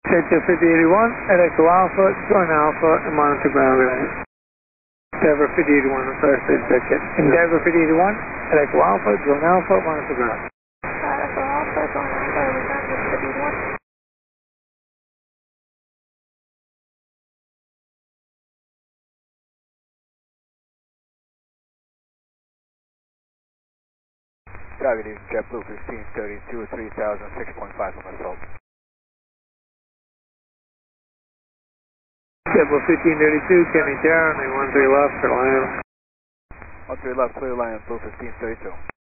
Sector 5081, at Echo Alpha, join Alpha, and monitor ground relays. Endeavor 5081, I'm sorry, check it. Endeavor 5081, at Echo Alpha, join Alpha, monitor ground. Echo Alpha, join Alpha, we got this 5081. Targeting JetBlue 1532, 3000, 6.5 from assault. JetBlue 1532, Kenny Tower, 13 left, clear land. 13 left, clear land, Blue 1532.